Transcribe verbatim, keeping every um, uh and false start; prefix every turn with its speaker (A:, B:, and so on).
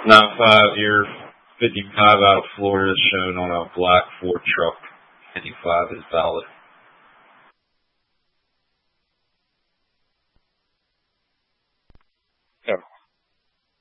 A: nine five here, fifty-five out of Florida, shown on a black Ford truck. fifty-five is valid.